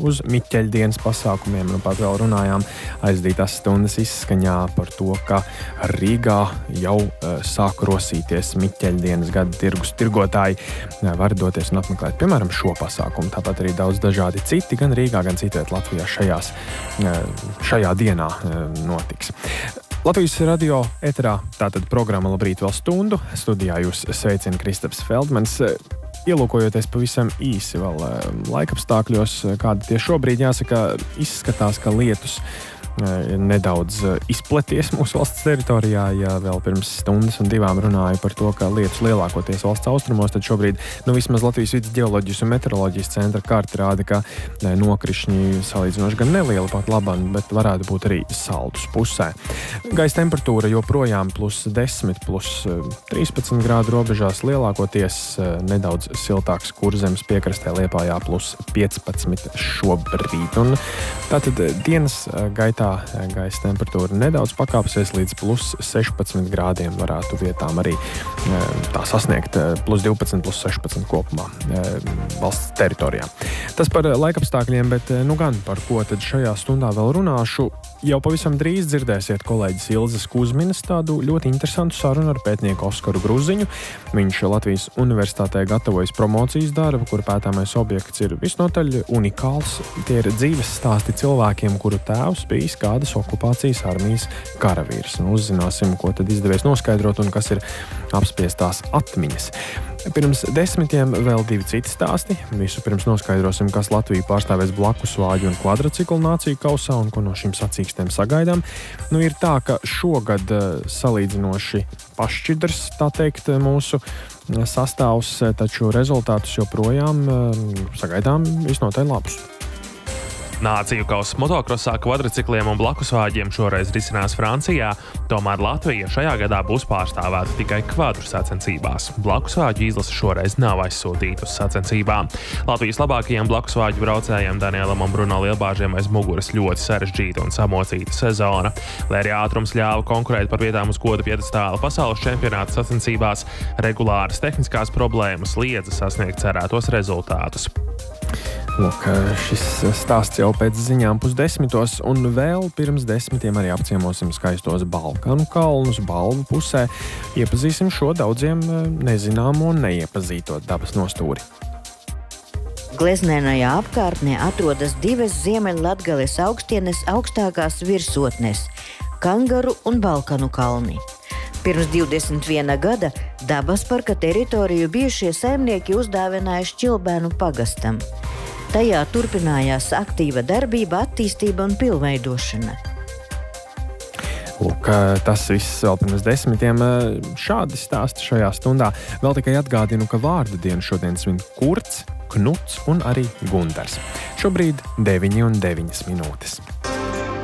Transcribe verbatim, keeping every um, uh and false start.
uz Miķeļdienas pasākumiem. Nu pat vēl runājām aizdītās stundas izskaņā par to, ka Rīgā jau uh, sāk rosīties Miķeļdienas gada tirgus tirgotāji. Uh, var doties un apmeklēt, piemēram, šo pasākumu. Tāpat arī daudz dažādi citi, gan Rīgā, gan citviet Latvijā šajās, uh, šajā dienā uh, notiks. Latvijas radio eterā tātad programma Labrīt vēl stundu. Studijā jūs sveicina Kristaps Feldmanis. Ielūkojoties pavisam īsi vēl laikapstākļos, kāda tie šobrīd, jāsaka, izskatās, ka lietus nedaudz izplaties mūsu valsts teritorijā. Ja vēl pirms stundas un divām runāju par to, ka lietus lielākoties valsts austrumos, tad šobrīd, nu vismaz Latvijas vidas ģeoloģijas un meteoroloģijas centra karta rāda, ka nokrišņi salīdzinoši gan neliela pat laban, bet varētu būt arī saldus pusē. Gaisa temperatūra joprojām plus desmit, plus trīspadsmit grādu robežās, lielākoties nedaudz siltāks Kurzemes piekrastē Liepājā plus piecpadsmit šobrīd. Un tātad dienas gaitā gaisa temperatūra nedaudz pakāpsies līdz plus sešpadsmit grādiem, varētu vietām arī tā sasniegt plus divpadsmit, plus sešpadsmit kopumā valsts teritorijā. Tas par laikapstākļiem, bet nu gan par ko tad šajā stundā vēl runāšu. Jau pavisam drīz dzirdēsiet kolēģis Ilzes Kuzminas tādu ļoti interesantu sarunu ar pētnieku Oskaru Gruziņu. Viņš Latvijas universitātē gatavojas promocijas darbu, kur pētāmais objekts ir visnotaļ unikāls. Tie ir dzīves stāsti cilvēkiem, kuru tēvs bijis kādas okupācijas armijas karavīrs. Un uzzināsim, ko tad izdevies noskaidrot un kas ir apspiestās atmiņas. Pirms desmitiem vēl divi citi stāsti. Visu pirms noskaidrosim, kas Latviju pārstāvēs blakusvāģu un kvadraciklu nāciju kausā un ko no šīm sacīkstēm sagaidām. Nu, ir tā, ka šogad salīdzinoši pašķidrs, tā teikt, mūsu sastāvs, taču rezultātus joprojām sagaidām visnotaļ labus. Nāciju kausa motokrosā, kvadracikliem un blakusvāģiem šoreiz risinās Francijā, tomēr Latvija šajā gadā būs pārstāvēta tikai kvadru sacensībās. Blakusvāģu izlase šoreiz nav aizsūtīta uz sacensībām. Latvijas labākajiem blakusvāģu braucējiem Danielam un Bruno Lielbāžiem aiz muguras ļoti sarežģīta un samocīta sezona. Lai arī ātrums ļāva konkurēt par vietām uz goda piedestāla pasaules čempionāta sacensībās, regulāras tehniskās problēmas liedza sasniegt cerētos rezultātus. Lūk, šis stāsts jau pēc ziņām pusdesmitos, un vēl pirms desmitiem arī apciemosim skaistos Balkanu kalnus Balvu pusē. Iepazīsim šo daudziem nezināmo un neiepazīto dabas nostūri. Gleznēnajā apkārtnē atrodas divas Ziemeļlatgales augstienes augstākās virsotnes – Kangaru un Balkanu kalni. Pirms divdesmit viena gada dabas parka teritoriju bijušie saimnieki uzdāvināja Šķilbēnu pagastam. Tajā turpinājās aktīva darbība, attīstība un pilnveidošana. Lūk, tas viss vēl pirms desmitiem. Šādi stāsti šajā stundā. Vēl tikai atgādinu, ka vārdu dienu šodien svin Kurts, Knuts un arī Gundars. Šobrīd deviņi un deviņas minūtes.